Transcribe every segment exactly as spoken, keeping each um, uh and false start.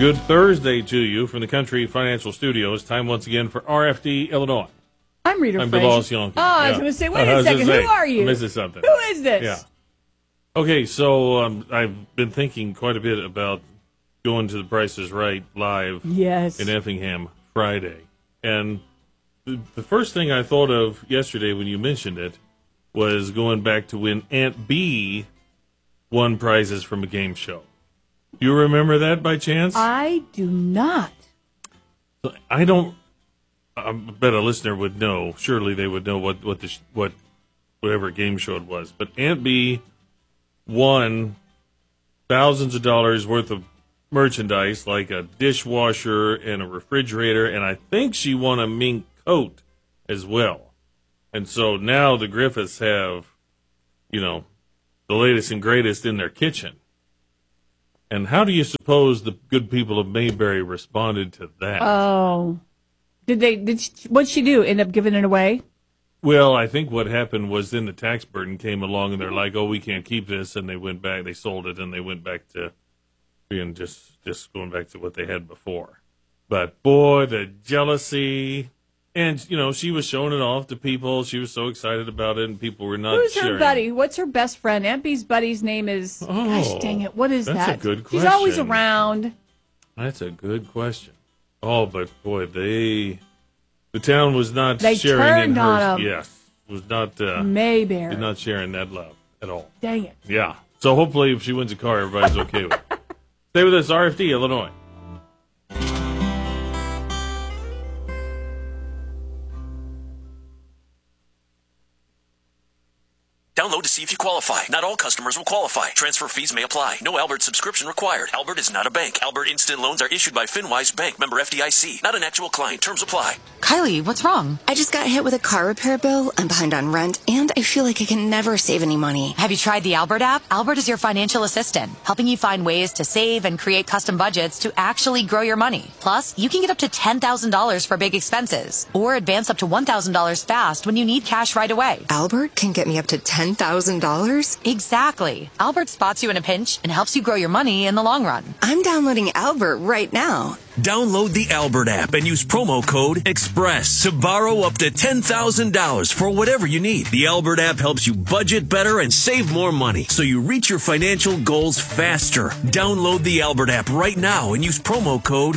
Good Thursday to you from the Country Financial Studios. Time once again for R F D Illinois. I'm Rita I'm Frazier. Bilal Sionki. Oh, I was yeah. going to say, wait I a second, say, who are you? I'm missing something. Who is this? Yeah. Okay, so um, I've been thinking quite a bit about going to the Price is Right live yes. in Effingham Friday. And the, the first thing I thought of yesterday when you mentioned it was going back to when Aunt Bee won prizes from a game show. Do you remember that by chance? I do not. I don't. I bet a listener would know. Surely they would know what what the what whatever game show it was. But Aunt Bee won thousands of dollars worth of merchandise, like a dishwasher and a refrigerator, and I think she won a mink coat as well. And so now the Griffiths have, you know, the latest and greatest in their kitchen. And how do you suppose the good people of Mayberry responded to that? Oh, did they? Did she, what'd she do? End up giving it away? Well, I think what happened was then the tax burden came along, and they're like, "Oh, we can't keep this," and they went back. They sold it, and they went back to being just just going back to what they had before. But boy, the jealousy. And, you know, she was showing it off to people. She was so excited about it, and people were not Who's sharing. her buddy? What's her best friend? Aunt Bee's buddy's name is, oh, gosh dang it, what is that's that? That's a good question. She's always around. That's a good question. Oh, but, boy, they, the town was not they sharing turned in her. On them. Yes, was not, uh, Mayberry. did not sharing that love at all. Dang it. Yeah. So hopefully if she wins a car, everybody's okay with it. Stay with us, R F D, Illinois. Download to see if you qualify. Not all customers will qualify. Transfer fees may apply. No Albert subscription required. Albert is not a bank. Albert Instant Loans are issued by FinWise Bank, member F D I C. Not an actual client. Terms apply. Kylie, what's wrong? I just got hit with a car repair bill. I'm behind on rent, and I feel like I can never save any money. Have you tried the Albert app? Albert is your financial assistant, helping you find ways to save and create custom budgets to actually grow your money. Plus, you can get up to ten thousand dollars for big expenses, or advance up to one thousand dollars fast when you need cash right away. Albert can get me up to ten thousand dollars? Exactly. Albert spots you in a pinch and helps you grow your money in the long run. I'm downloading Albert right now. Download the Albert app and use promo code EXPRESS to borrow up to ten thousand dollars for whatever you need. The Albert app helps you budget better and save more money so you reach your financial goals faster. Download the Albert app right now and use promo code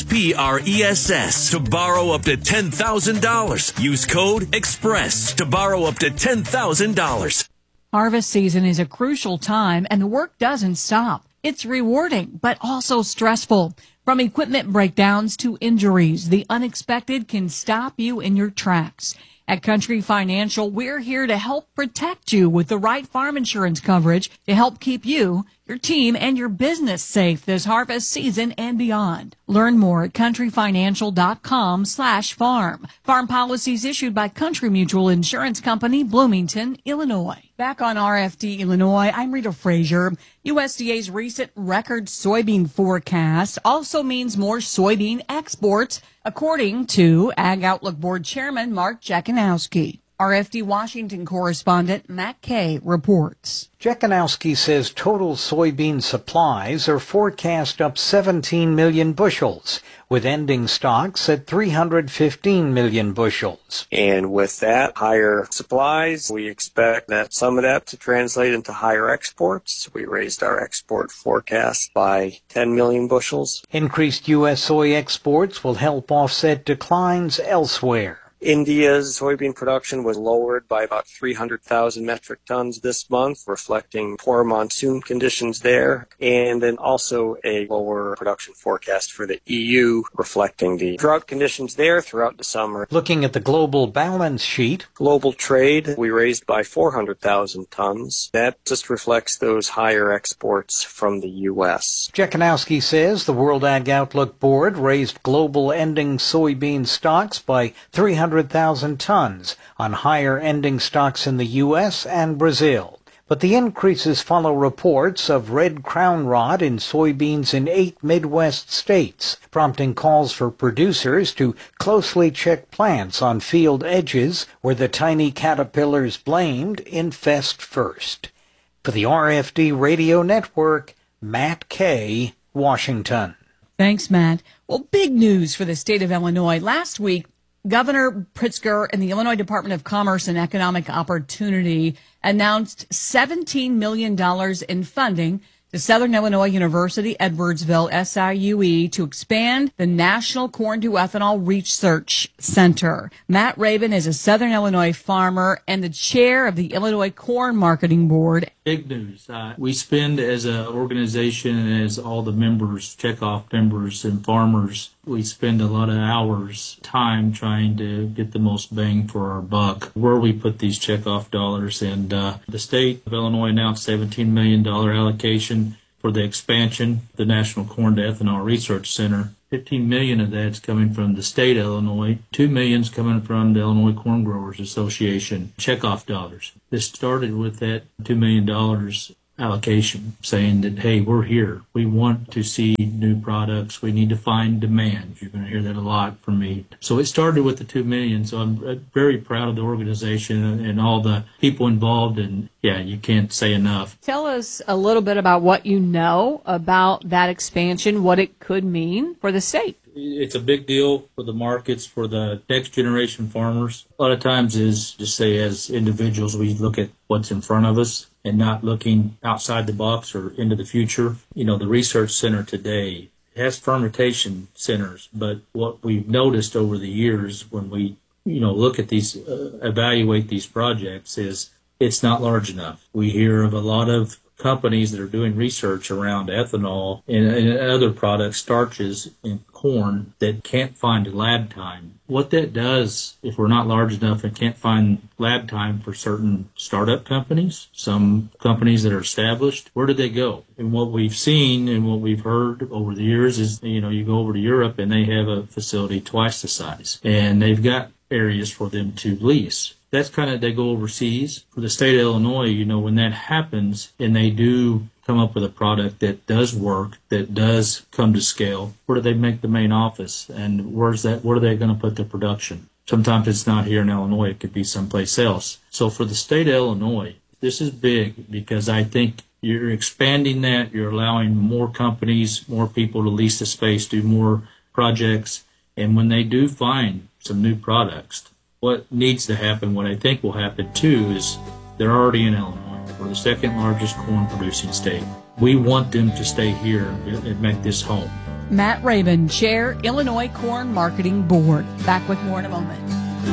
EXPRESS to borrow up to ten thousand dollars. Use code EXPRESS to borrow up to ten thousand dollars. Harvest season is a crucial time, and the work doesn't stop. It's rewarding, but also stressful. From equipment breakdowns to injuries, the unexpected can stop you in your tracks. At Country Financial, we're here to help protect you with the right farm insurance coverage to help keep you, your team, and your business safe this harvest season and beyond. Learn more at countryfinancial.com slash farm. Farm policies issued by Country Mutual Insurance Company, Bloomington, Illinois. Back on R F D Illinois, I'm Rita Frazier. U S D A's recent record soybean forecast also means more soybean exports, according to Ag Outlook Board Chairman Mark Jekanowski. R F D Washington correspondent Matt Kay reports. Jekanowski says total soybean supplies are forecast up seventeen million bushels, with ending stocks at three hundred fifteen million bushels. And with that, higher supplies, we expect that some of that to translate into higher exports. We raised our export forecast by ten million bushels. Increased U S soy exports will help offset declines elsewhere. India's soybean production was lowered by about three hundred thousand metric tons this month, reflecting poor monsoon conditions there, and then also a lower production forecast for the E U, reflecting the drought conditions there throughout the summer. Looking at the global balance sheet, global trade, we raised by four hundred thousand tons. That just reflects those higher exports from the U S. Jekanowski says the World Ag Outlook Board raised global ending soybean stocks by three hundred thousand tons on higher ending stocks in the U S and Brazil. But the increases follow reports of red crown rot in soybeans in eight Midwest states, prompting calls for producers to closely check plants on field edges where the tiny caterpillars blamed infest first. For the R F D Radio Network, Matt Kay, Washington. Thanks, Matt. Well, big news for the state of Illinois. Last week, Governor Pritzker and the Illinois Department of Commerce and Economic Opportunity announced seventeen million dollars in funding to Southern Illinois University, Edwardsville, S I U E, to expand the National Corn to Ethanol Research Center. Matt Rabin is a Southern Illinois farmer and the chair of the Illinois Corn Marketing Board. Big news. Uh, we spend as an organization and as all the members, checkoff members and farmers, we spend a lot of hours, time trying to get the most bang for our buck where we put these checkoff dollars. And uh, the state of Illinois announced seventeen million dollars allocation for the expansion of the National Corn to Ethanol Research Center. fifteen million dollars of that's coming from the state of Illinois. two million dollars is coming from the Illinois Corn Growers Association checkoff dollars. This started with that two million dollars allocation saying that, hey, we're here. We want to see new products. We need to find demand. You're going to hear that a lot from me. So it started with the two million dollars. So I'm very proud of the organization and all the people involved. And yeah, you can't say enough. Tell us a little bit about what you know about that expansion, what it could mean for the state. It's a big deal for the markets, for the next generation farmers. A lot of times is just say as individuals, we look at what's in front of us and not looking outside the box or into the future. You know, the research center today has fermentation centers, but what we've noticed over the years when we, you know, look at these, uh, evaluate these projects is it's not large enough. We hear of a lot of companies that are doing research around ethanol and, and other products, starches and corn that can't find lab time. What that does, if we're not large enough and can't find lab time for certain startup companies, some companies that are established, where do they go? And what we've seen and what we've heard over the years is, you know, you go over to Europe and they have a facility twice the size and they've got areas for them to lease. That's kind of, they go overseas. For the state of Illinois, you know, when that happens and they do come up with a product that does work, that does come to scale, where do they make the main office? And where's that, where are they going to put the production? Sometimes it's not here in Illinois. It could be someplace else. So for the state of Illinois, this is big because I think you're expanding that. You're allowing more companies, more people to lease the space, do more projects. And when they do find some new products, what needs to happen, what I think will happen too, is they're already in Illinois. We're the second largest corn producing state. We want them to stay here and make this home. Matt Rabin, Chair, Illinois Corn Marketing Board. Back with more in a moment.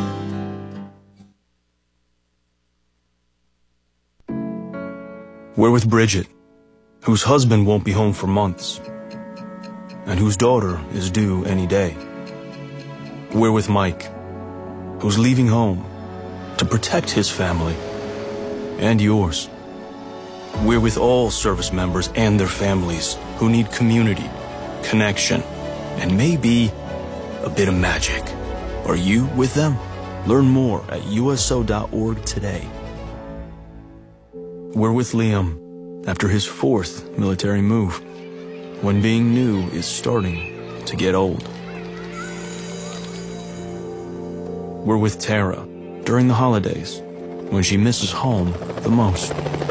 We're with Bridget, whose husband won't be home for months, and whose daughter is due any day. We're with Mike, who's leaving home to protect his family and yours. We're with all service members and their families who need community, connection, and maybe a bit of magic. Are you with them? Learn more at U S O dot org today. We're with Liam after his fourth military move, when being new is starting to get old. We're with Tara during the holidays, when she misses home the most.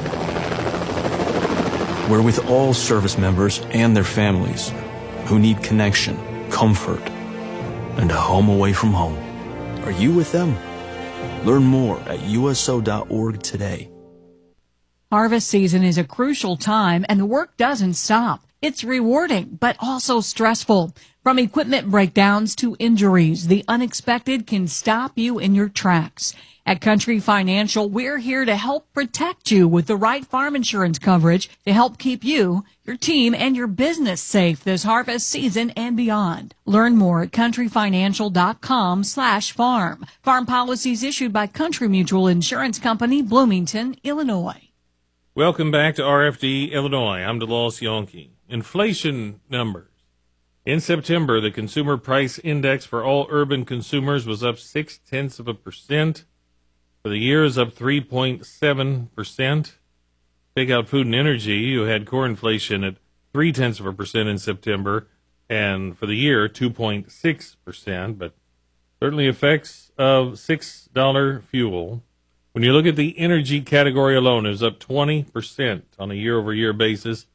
We're with all service members and their families who need connection, comfort, and a home away from home. Are you with them? Learn more at U S O dot org today. Harvest season is a crucial time and the work doesn't stop. It's rewarding, but also stressful. From equipment breakdowns to injuries, the unexpected can stop you in your tracks. At Country Financial, we're here to help protect you with the right farm insurance coverage to help keep you, your team, and your business safe this harvest season and beyond. Learn more at country financial dot com slash farm. Farm policies issued by Country Mutual Insurance Company, Bloomington, Illinois. Welcome back to R F D Illinois. I'm DeLoss Yonke. Inflation numbers. In September, the Consumer Price Index for all urban consumers was up six tenths of a percent. For the year, is up three point seven percent. Take out food and energy, you had core inflation at three tenths of a percent in September, and for the year, two point six percent. But certainly effects of six dollars fuel. When you look at the energy category alone, it was up twenty percent on a year-over-year basis.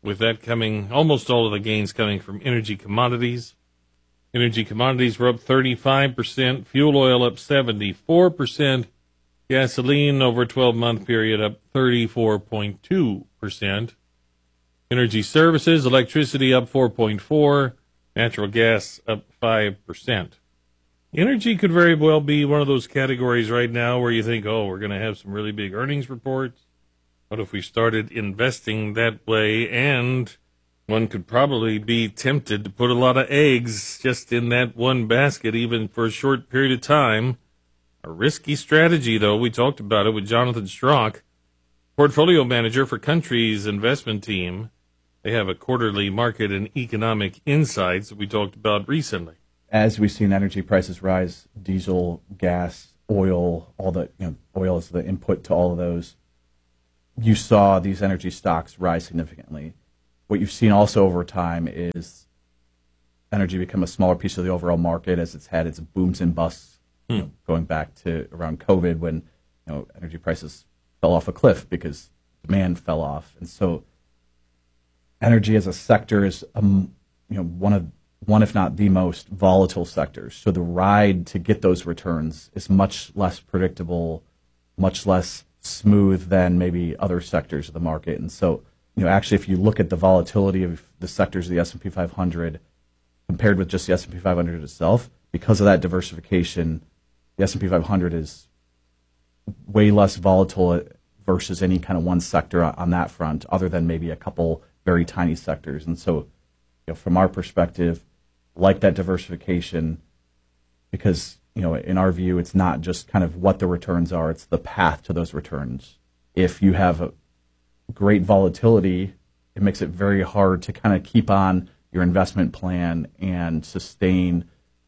with that coming, almost all of the gains coming from energy commodities. Energy commodities were up thirty-five percent, fuel oil up seventy-four percent, gasoline over a twelve-month period up thirty-four point two percent. Energy services, electricity up four point four percent, natural gas up five percent. Energy could very well be one of those categories right now where you think, oh, we're going to have some really big earnings reports. What if we started investing that way? And one could probably be tempted to put a lot of eggs just in that one basket, even for a short period of time. A risky strategy, though. We talked about it with Jonathan Strauch, portfolio manager for Country's investment team. They have a quarterly market and economic insights that we talked about recently. As we've seen energy prices rise, diesel, gas, oil, all the, you know, oil is the input to all of those. You saw these energy stocks rise significantly. What you've seen also over time is energy become a smaller piece of the overall market as it's had its booms and busts, hmm. you know, going back to around COVID when, you know, energy prices fell off a cliff because demand fell off. And so energy as a sector is, um, you know, one of one, if not the most volatile sectors. So the ride to get those returns is much less predictable, much less smooth than maybe other sectors of the market. And so, you know, actually, if you look at the volatility of the sectors of the S and P five hundred compared with just the S and P five hundred itself, because of that diversification, the S and P five hundred is way less volatile versus any kind of one sector on that front, other than maybe a couple very tiny sectors. And so, you know, from our perspective, like that diversification, because, you know, in our view, it's not just kind of what the returns are, it's the path to those returns. If you have a great volatility, it makes it very hard to kind of keep on your investment plan and sustain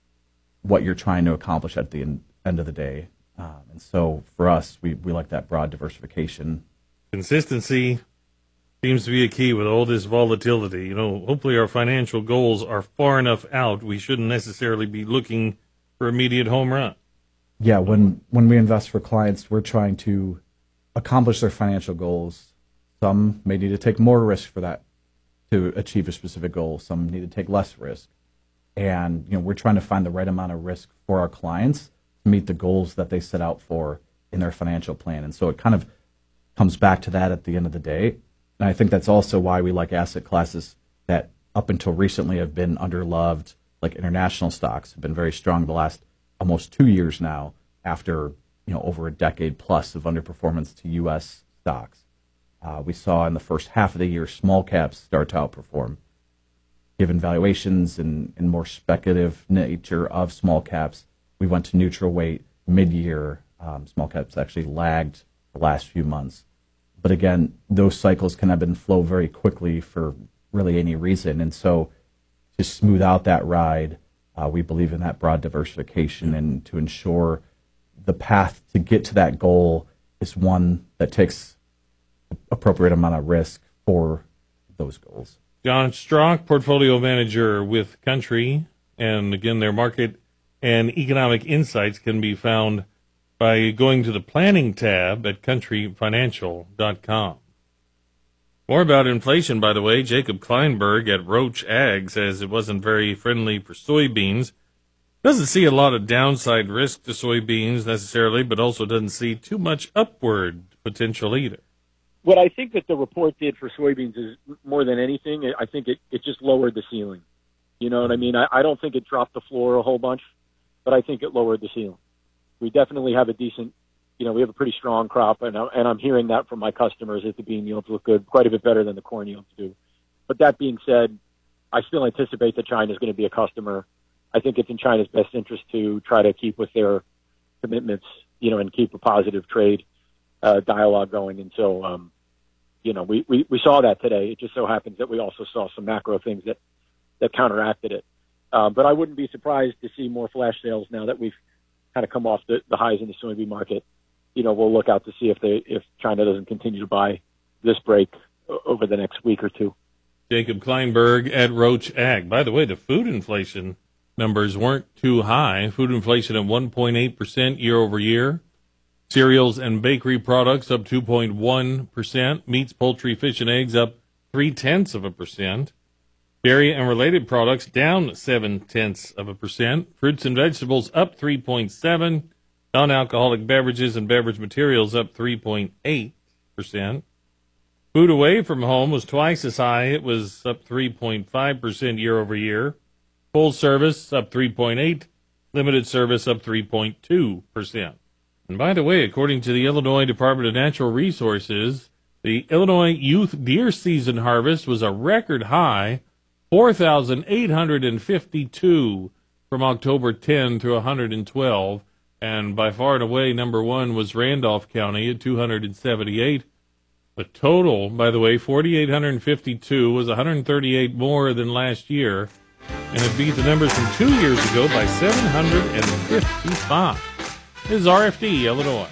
what you're trying to accomplish at the end, end of the day. Um, and so for us, we, we like that broad diversification. Consistency seems to be a key with all this volatility. You know, hopefully our financial goals are far enough out. We shouldn't necessarily be looking for immediate home run. Yeah, when, when we invest for clients, we're trying to accomplish their financial goals. Some may need to take more risk for that to achieve a specific goal. Some need to take less risk. And, you know, we're trying to find the right amount of risk for our clients to meet the goals that they set out for in their financial plan. And so it kind of comes back to that at the end of the day. And I think that's also why we like asset classes that up until recently have been underloved, like international stocks have been very strong the last almost two years now after, you know, over a decade plus of underperformance to U S stocks. Uh, we saw in the first half of the year small caps start to outperform. Given valuations and, and more speculative nature of small caps, we went to neutral weight mid-year. Um, small caps actually lagged the last few months. But again, those cycles can ebb and flow very quickly for really any reason. And so to smooth out that ride, uh, we believe in that broad diversification and to ensure the path to get to that goal is one that takes appropriate amount of risk for those goals. John Strauch, portfolio manager with Country, and again, their market and economic insights can be found by going to the planning tab at country financial dot com. More about inflation, by the way. Jacob Kleinberg at Roach Ag says it wasn't very friendly for soybeans. Doesn't see a lot of downside risk to soybeans necessarily, but also doesn't see too much upward potential either. What I think that the report did for soybeans is more than anything, I think it, it just lowered the ceiling. You know what I mean? I, I don't think it dropped the floor a whole bunch, but I think it lowered the ceiling. We definitely have a decent, you know, we have a pretty strong crop, and, I, and I'm hearing that from my customers that the bean yields look good, quite a bit better than the corn yields do. But that being said, I still anticipate that China is going to be a customer. I think it's in China's best interest to try to keep with their commitments, you know, and keep a positive trade uh, dialogue going. And so, um, you know, we, we, we saw that today. It just so happens that we also saw some macro things that, that counteracted it. Uh, but I wouldn't be surprised to see more flash sales now that we've kind of come off the, the highs in the soybean market. You know, we'll look out to see if they if China doesn't continue to buy this break over the next week or two. Jacob Kleinberg at Roach Ag. By the way, the food inflation numbers weren't too high. Food inflation at one point eight percent year over year. Cereals and bakery products up two point one percent. Meats, poultry, fish, and eggs up three-tenths of a percent. Dairy and related products down seven-tenths of a percent. Fruits and vegetables up three point seven. Non-alcoholic beverages and beverage materials up three point eight percent. Food away from home was twice as high. It was up three point five percent year over year. Full service up three point eight percent. Limited service up three point two percent. And by the way, according to the Illinois Department of Natural Resources, the Illinois youth deer season harvest was a record high, four thousand eight hundred fifty-two from October tenth through one hundred twelve. And by far and away, number one was Randolph County at two hundred seventy-eight. The total, by the way, four thousand eight hundred fifty-two, was one hundred thirty-eight more than last year, and it beat the numbers from two years ago by seven hundred fifty-five. This is R F D, Illinois.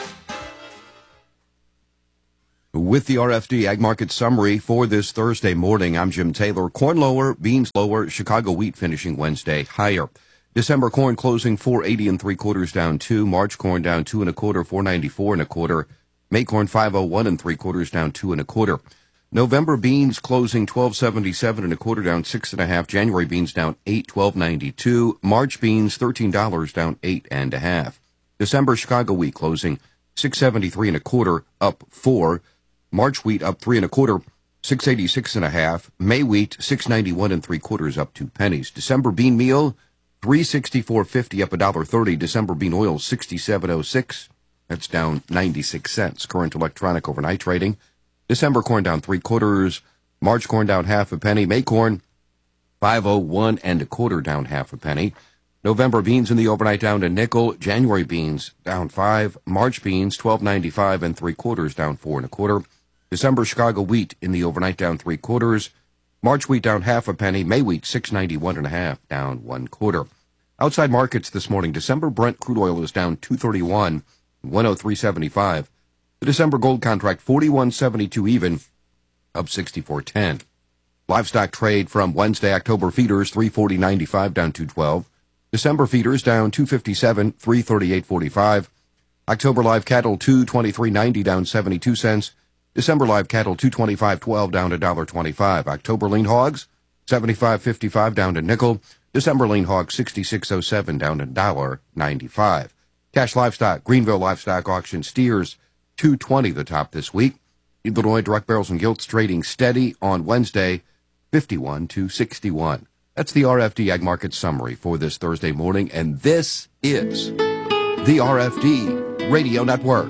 With the R F D Ag Market Summary for this Thursday morning, I'm Jim Taylor. Corn lower, beans lower, Chicago wheat finishing Wednesday higher. December corn closing four eighty and three quarters down two. March corn down two and a quarter, four ninety-four and a quarter. May corn five oh one and three quarters down two and a quarter. November beans closing twelve seventy-seven and a quarter down six and a half. January beans down eight, twelve ninety-two. March beans thirteen dollars down eight and a half. December Chicago wheat closing six seventy-three and a quarter up four. March wheat up three and a quarter, six eighty-six and a half. May wheat six ninety-one and three quarters up two pennies. December bean meal three sixty-four fifty up a dollar thirty. December bean oil sixty-seven oh six. That's down ninety-six cents. Current electronic overnight trading. December corn down three quarters. March corn down half a penny. May corn five oh one and a quarter down half a penny. November beans in the overnight down to nickel. January beans down five. March beans twelve ninety-five and three quarters down four and a quarter. December Chicago wheat in the overnight down three quarters. March wheat down half a penny. May wheat six ninety-one and a half down one quarter. Outside markets this morning. December Brent crude oil is down two thirty-one, one oh three seventy-five. The December gold contract forty-one seventy-two even, up sixty-four ten. Livestock trade from Wednesday. October feeders three forty ninety-five down two twelve. December feeders down two fifty-seven, three thirty-eight forty-five. October live cattle two twenty-three ninety down seventy-two cents. December live cattle two twenty-five twelve down to one dollar twenty-five. October lean hogs seventy-five fifty-five down to nickel. December lean hogs sixty-six oh seven down to one dollar ninety-five. Cash livestock, Greenville livestock auction steers two twenty the top this week. Illinois direct barrels and gilts trading steady on Wednesday, fifty-one to sixty-one. That's the R F D Ag Market Summary for this Thursday morning, and this is the R F D Radio Network.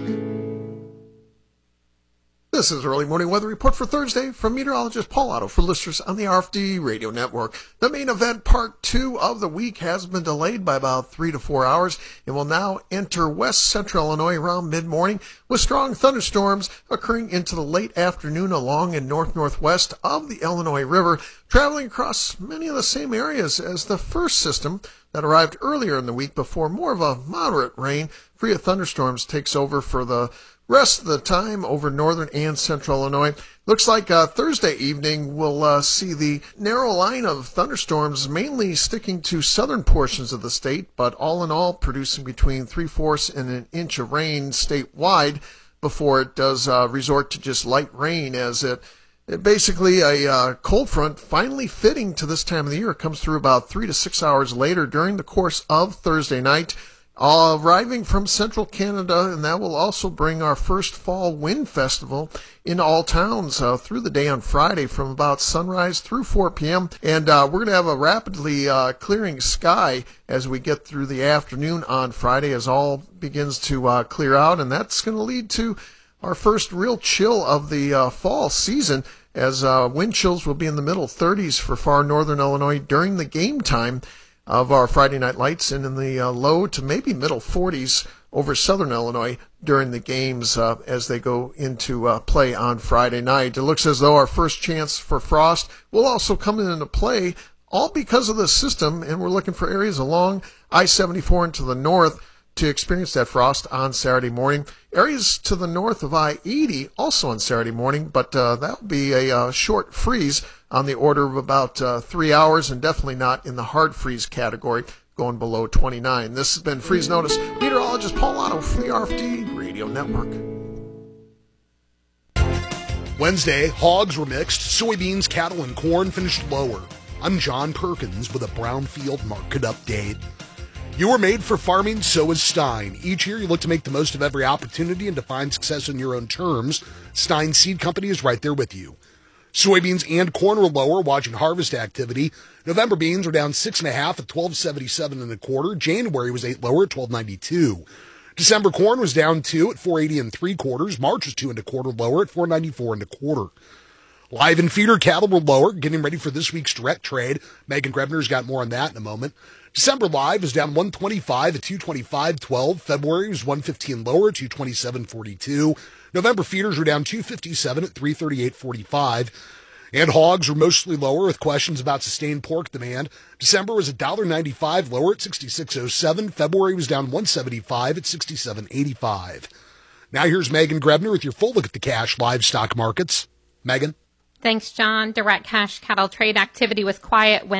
This is Early Morning Weather Report for Thursday from meteorologist Paul Otto for listeners on the R F D Radio Network. The main event, part two of the week, has been delayed by about three to four hours and will now enter west central Illinois around mid-morning with strong thunderstorms occurring into the late afternoon along and north-northwest of the Illinois River, traveling across many of the same areas as the first system that arrived earlier in the week before more of a moderate rain free of thunderstorms takes over for the rest of the time over northern and central Illinois. Looks like uh, Thursday evening we'll uh, see the narrow line of thunderstorms mainly sticking to southern portions of the state, but all in all producing between three-fourths and an inch of rain statewide before it does uh, resort to just light rain as it, it basically a uh, cold front finally fitting to this time of the year. It comes through about three to six hours later during the course of Thursday night. Uh, arriving from central Canada, and that will also bring our first fall wind festival in all towns uh, through the day on Friday from about sunrise through four p.m. And uh, we're going to have a rapidly uh, clearing sky as we get through the afternoon on Friday as all begins to uh, clear out, and that's going to lead to our first real chill of the uh, fall season as uh, wind chills will be in the middle thirties for far northern Illinois during the game time of our Friday Night Lights, and in the uh, low to maybe middle forties over southern Illinois during the games uh, as they go into uh, play on Friday night. It looks as though our first chance for frost will also come into play, all because of the system, and we're looking for areas along I seventy-four and to the north to experience that frost on Saturday morning. Areas to the north of I eighty also on Saturday morning, but uh, that will be a uh, short freeze on the order of about uh, three hours and definitely not in the hard freeze category, going below twenty-nine. This has been Freeze Notice. Meteorologist Paul Otto for the R F D Radio Network. Wednesday, hogs were mixed. Soybeans, cattle, and corn finished lower. I'm John Perkins with a Brownfield Market Update. You were made for farming, so is Stein. Each year you look to make the most of every opportunity and to find success on your own terms. Stein Seed Company is right there with you. Soybeans and corn were lower, watching harvest activity. November beans were down six and a half at twelve seventy-seven and a quarter. January was eight lower at twelve ninety-two. December corn was down two at four eighty and three quarters. March was two and a quarter lower at four ninety-four and a quarter. Live and feeder cattle were lower, getting ready for this week's direct trade. Megan Grebner's got more on that in a moment. December live is down one twenty-five at two twenty-five twelve. February was one fifteen lower at two twenty-seven forty-two. November feeders were down two fifty-seven at three thirty-eight forty-five. And hogs were mostly lower with questions about sustained pork demand. December was one ninety-five lower at sixty-six oh seven. February was down one seventy-five at sixty-seven eighty-five. Now here's Megan Grebner with your full look at the cash livestock markets. Megan? Thanks, John. Direct cash cattle trade activity was quiet when